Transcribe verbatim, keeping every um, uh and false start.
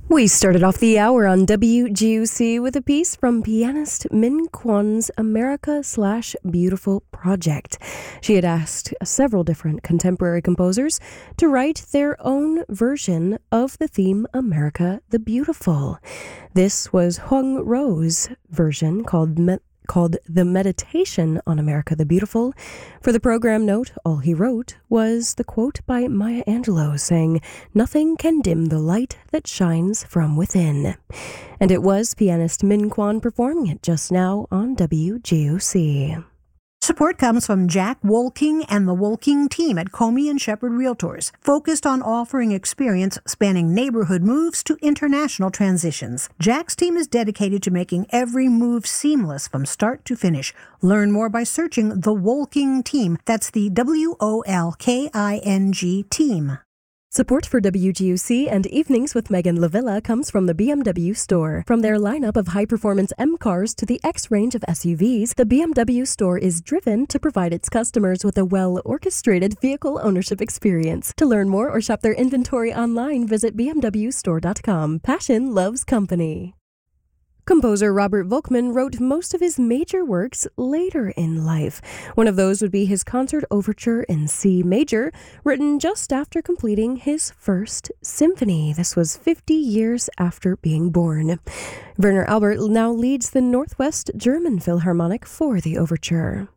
We started off the hour on W G U C with a piece from pianist Min Kwon's America slash Beautiful project. She had asked several different contemporary composers to write their own version of the theme America the Beautiful. This was Hwang Ro's version called Me- called The Meditation on America the Beautiful. For the program note, all he wrote was the quote by Maya Angelou saying, "Nothing can dim the light that shines from within." And it was pianist Min Kwon performing it just now on W G U C. Support comes from Jack Wolking and the Wolking team at Comey and Shepherd Realtors, focused on offering experience spanning neighborhood moves to international transitions. Jack's team is dedicated to making every move seamless from start to finish. Learn more by searching the Wolking team. That's the W O L K I N G team. Support for W G U C and Evenings with Megan Lavilla comes from the B M W store. From their lineup of high-performance M cars to the X range of S U Vs, the B M W store is driven to provide its customers with a well-orchestrated vehicle ownership experience. To learn more or shop their inventory online, visit b m w store dot com. Passion loves company. Composer Robert Volkmann wrote most of his major works later in life. One of those would be his concert overture in C major, written just after completing his first symphony. This was fifty years after being born. Werner Albert now leads the Northwest German Philharmonic for the overture.